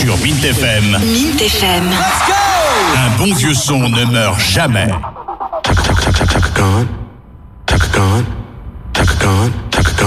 sur Mint FM. Mint FM. Let's go! Un bon vieux son ne meurt jamais. Tuck gone.